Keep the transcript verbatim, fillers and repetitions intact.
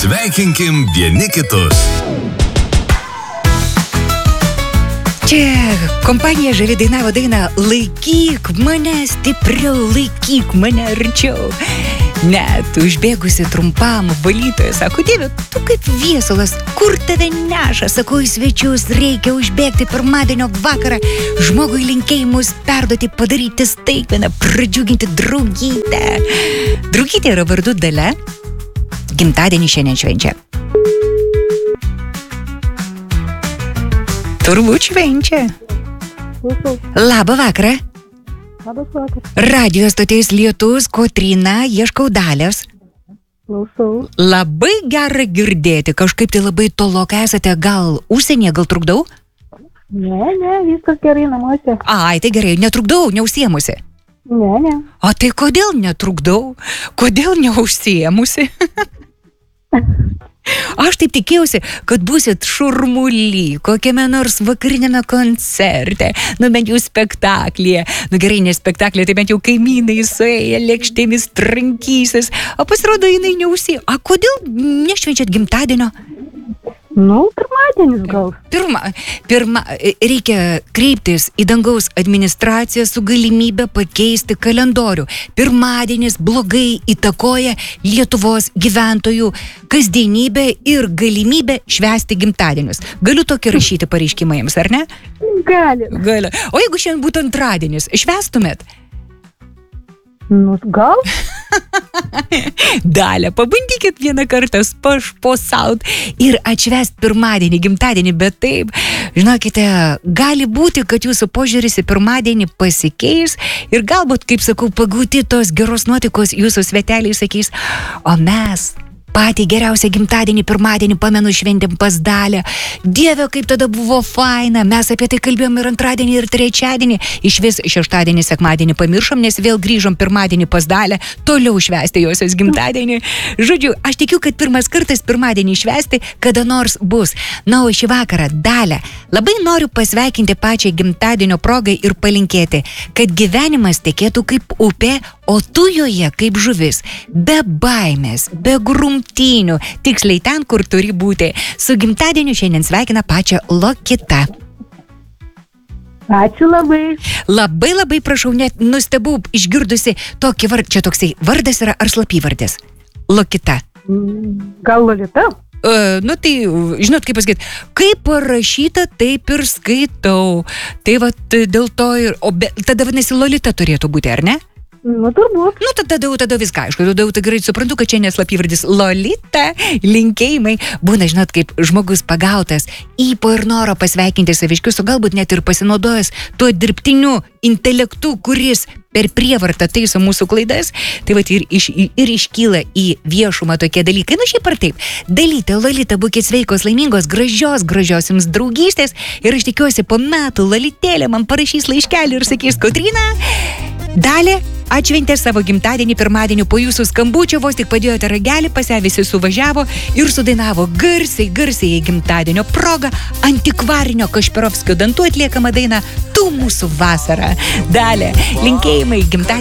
Sveikinkim vieni kitus. Čia kompanija Žavi dainavo dainą Laikyk mane stipriau, laikyk mane arčiau. Net užbėgusi trumpam valytoja sako, Dieve, tu kaip viesulas, kur tave neša? Sakau, į svečius reikia užbėgti pirmadienio vakarą, žmogui linkėjimus perduoti, padaryti staigmeną, pradžiuginti draugytę. Draugytė yra vardu Dalia, gimtadienį šiandien švenčia. Turbūt švenčia. Labą vakarą. Labas vakaras. Radio stoties Lietus, Kotryna, ieškau Dalios. Klausau. Labai gera girdėti, kažkaip tai labai tolok esate, gal užsienyje, gal trukdau? Ne, ne, viskas gerai namuose. Ai, tai gerai, netrukdau, neužsiemusi. Ne, ne. O tai kodėl netrukdau? Kodėl neužsiemusi? Aš taip tikėjausi, kad būsit šurmuly, kokiame nors vakarinėme koncerte, nu bent jau spektaklyje. Nu gerai, ne spektaklyje, tai bent jau kaimynai suėję lėkštėmis trankysis. O pasirodo, jinai neužsieja. A kodėl nešvenčiat gimtadienio? Nu, pirmadienis gal. Pirma, pirma, reikia kreiptis į dangaus administraciją su galimybė pakeisti kalendorių. Pirmadienis blogai įtakoja Lietuvos gyventojų kasdienybę ir galimybę švęsti gimtadienius. Galiu tokį rašyti pareiškimą jums, ar ne? Gali. Gali. O jeigu šiandien būtų antradienis, švęstumėt? Nu, gal? Dalia, pabandykit vieną kartą pašposaut ir atšvęst pirmadienį, gimtadienį, bet taip, žinokite, gali būti, kad jūsų požiūris į pirmadienį pasikeis ir galbūt, kaip sakau, pagauti tos geros nuotaikos jūsų sveteliai sakys, o mes patį geriausią gimtadienį, pirmadienį, pamenu, šventėm pas Dalią. Dieve, kaip tada buvo faina. Mes apie tai kalbėjom ir antradienį, ir trečiadienį. Iš vis šeštadienį, sekmadienį pamiršom, nes vėl grįžom pirmadienį pas Dalią, toliau švęsti josios gimtadienį. Žodžiu, aš tikiu, kad pirmas kartas pirmadienį švęsti kada nors bus. Na, o šį vakarą, Dalia, labai noriu pasveikinti pačią gimtadienio progai ir palinkėti, kad gyvenimas tekėtų kaip upė, o tu joje kaip žuvis, be baimės, be grumtynių, tiksliai ten, kur turi būti. Su gimtadieniu šiandien sveikina pačią Lokita. Ačiū labai. Labai labai prašau, net nustebau išgirdusi tokį vardą. Čia toksai vardas yra ar slapyvardis? Lokita. Gal Lolita? Uh, nu tai, žinot, kaip pasakyti, kaip parašyta, taip ir skaitau. Tai va, dėl to ir, o be, tada vadinasi Lolita turėtų būti, ar ne? Nu, turbūt. Nu, tada jau, tada viską, aišku, tada jau gerai suprantu, kad čia neslapyvardis Lolita, linkėjimai. Būna, žinot, kaip žmogus pagautas, įpo ir noro pasveikinti saviškius, o galbūt net ir pasinaudojęs tuo dirbtiniu intelektu, kuris per prievartą taiso mūsų klaidas, tai vat ir, iš, ir iškyla į viešumą tokie dalykai. Nu, šiaip ar taip, Dalyte, Lolita, būkit sveikos, laimingos, gražios, gražios jums draugystės ir aš tikiuosi po metų Lolitėlė man parašys laiškelį ir sakys, Kotryna, Dalia, atšventė savo gimtadienį pirmadienį po jūsų skambučio, vos tik padėjote ragelį, pas ją visi suvažiavo ir sudainavo garsiai, garsiai gimtadienio progą antikvarinio Kašpirovskio dantų atliekamą dainą Tu mūsų vasara. Dalia, linkėjimai gimtadienį.